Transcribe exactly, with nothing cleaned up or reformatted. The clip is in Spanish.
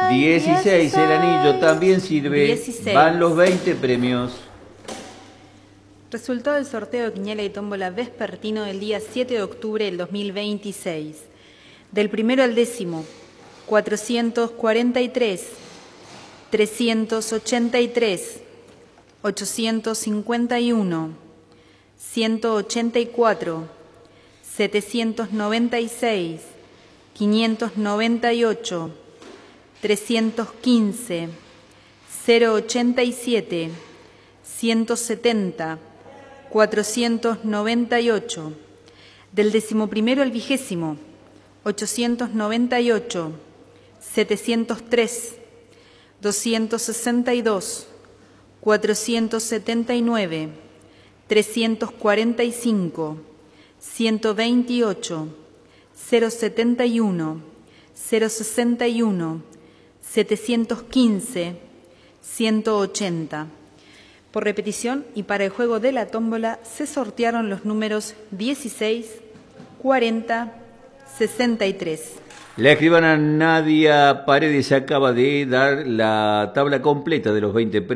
dieciséis, el anillo también sirve. dieciséis. Van los veinte premios. Resultado del sorteo de quiniela y tómbola vespertino del día siete de octubre del dos mil veintiséis. Del primero al décimo, cuatrocientos cuarenta y tres, trescientos ochenta y tres, ochocientos cincuenta y uno, ciento ochenta y cuatro, setecientos noventa y seis, quinientos noventa y ocho, trescientos quince, cero ochenta y siete, ciento setenta, cuatrocientos noventa y ocho. Del decimoprimero al vigésimo, ochocientos noventa y ocho, setecientos tres, doscientos sesenta y dos, cuatrocientos setenta y nueve, trescientos cuarenta y cinco, ciento veintiocho, cero setenta y uno, cero sesenta y uno, setecientos quince, ciento ochenta. Por repetición y para el juego de la tómbola se sortearon los números dieciséis, cuarenta, sesenta y tres. La escribana Nadia Paredes acaba de dar la tabla completa de los veinte premios.